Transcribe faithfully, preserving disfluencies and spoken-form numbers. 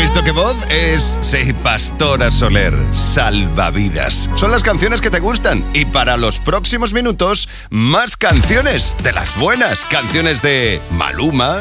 visto qué voz? Es, sí, Pastora Soler, Salvavidas. Son las canciones que te gustan. Y para los próximos minutos, más canciones de las buenas. Canciones de Maluma,